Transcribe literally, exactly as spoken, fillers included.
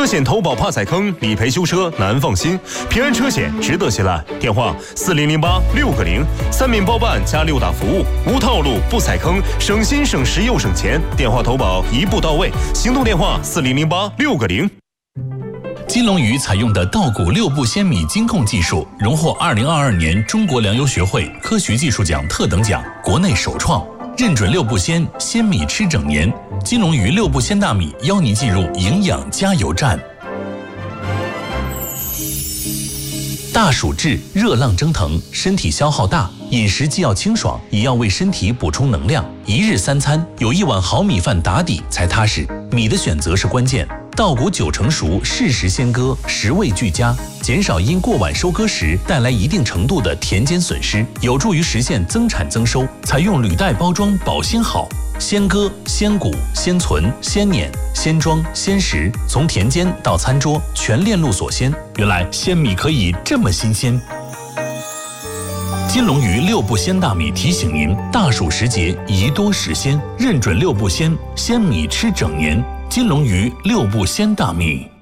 车险投保怕踩坑，理赔修车难放心。平安车险值得信赖。电话四零零八六个零，三免包办加六大服务，无套路不踩坑，省心省时又省钱。电话投保一步到位，行动电话四零零八六个零。 金龙鱼采用的稻谷六步鲜米精控技术，荣获二零二二年中国粮油学会科学技术奖特等奖，国内首创。认准六步鲜，鲜米吃整年。金龙鱼六步鲜大米邀您进入营养加油站。大暑至，热浪蒸腾，身体消耗大，饮食既要清爽，也要为身体补充能量。一日三餐有一碗好米饭打底才踏实，米的选择是关键。稻谷九成熟，适时鲜割，食味俱佳，减少因过晚收割时带来一定程度的田间损失，有助于实现增产增收。采用履带包装保鲜好，鲜割、鲜谷、鲜存、鲜碾、鲜装、鲜食，从田间到餐桌全链路锁鲜。原来鲜米可以这么新鲜。金龙鱼六步鲜大米提醒您：大暑时节宜多食鲜，认准六步鲜，鲜米吃整年。金龙鱼六步鲜大米。